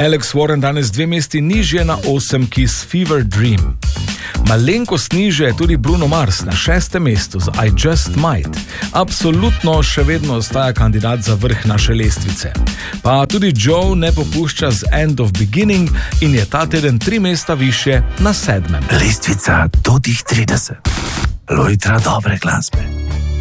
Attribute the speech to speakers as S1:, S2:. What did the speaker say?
S1: Alex Warren danes 2 mesti nižje na 8 Kiss Fever Dream. Malenkost nižje je tudi Bruno Mars na 6. mestu z I Just Might. Absolutno še vedno ostaja kandidat za vrh naše lestvice. Pa tudi Joe ne popušča z End of Beginning in je ta teden 3 mesta više na 7.
S2: Lestvica do tih 30. Lojtra dobre glasbe.